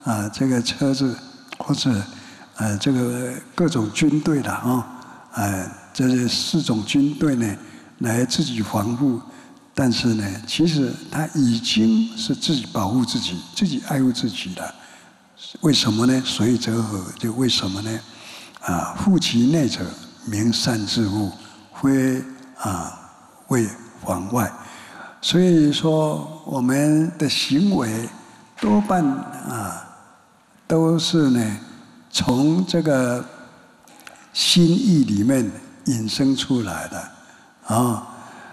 这个车子或者这个各种军队的这4种军队呢来自己防护，但是呢，其实他已经是自己保护自己、自己爱护自己了。为什么呢？所以则何？就为什么呢？护其内者，民善自护，非为妨外。所以说，我们的行为多半都是呢，从这个心意里面引申出来的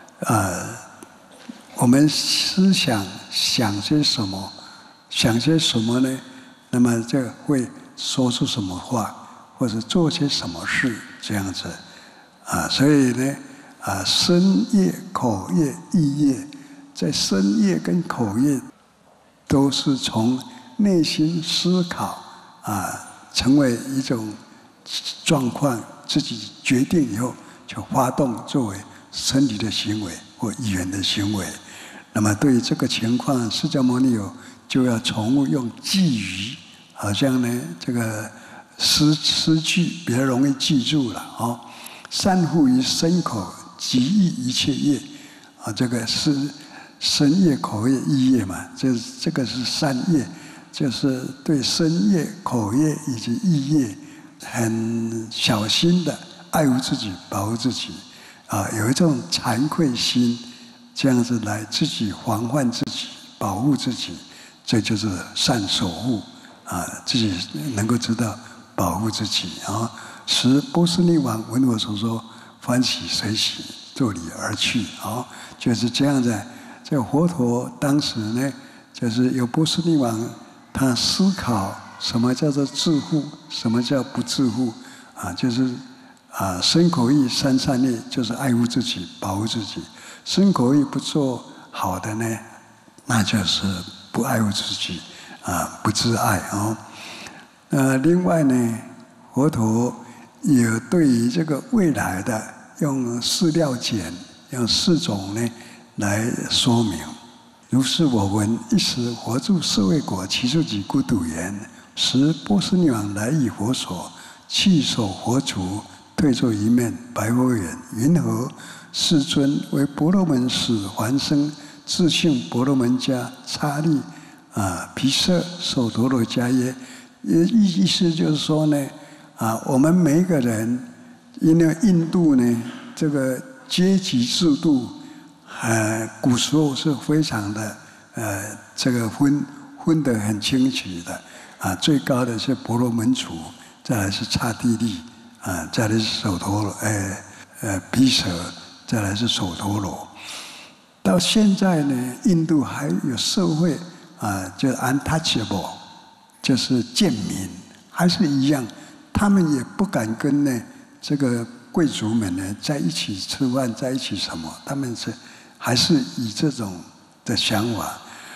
我们思想想些什么，想些什么呢？那么就会说出什么话，或者做些什么事，这样子所以呢身业、口业、意业，在身业跟口业都是从内心思考成为一种状况，自己决定以后就发动作为身体的行为或语言的行为。那么对于这个情况，释迦牟尼有就要从用寄语，好像呢这个诗句比较容易记住了善护于身口，即益一切业这个是身业、口业、意业嘛，这个是善业，就是对身业、口业以及意业很小心的爱护自己、保护自己有一种惭愧心，这样子来自己防范自己、保护自己，这就是善守护自己能够知道保护自己使波斯匿王闻我所说，欢喜随喜，作礼而去就是这样子。这佛陀当时呢，就是有波斯匿王，他思考什么叫做自护，什么叫不自护就是身口意三善业，就是爱护自己、保护自己。身口意不做好的呢，那就是不爱护自己不自爱另外呢，佛陀也对于这个未来的用4料简，用4种呢来说明。如是我闻，一时佛住舍卫国，其处己孤独园，时波斯匿王来诣佛所，弃手佛足，退坐一面，白佛言：云何？世尊为婆罗门使还生，自姓婆罗门迦叉利毗舍首陀罗迦耶。意思就是说呢我们每一个人，因为印度呢这个阶级制度古时候是非常的这个分得很清楚的最高的是婆罗门族，再来是刹帝利再来是首陀罗毗舍，再来是首陀罗。到现在呢，印度还有社会就 untouchable， 就是贱民，还是一样，他们也不敢跟呢这个贵族们呢在一起吃饭，在一起什么，他们还是以这种的想法。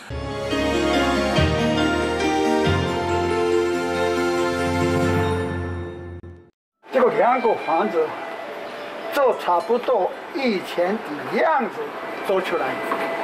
这个2个房子做差不多以前的样子做出来。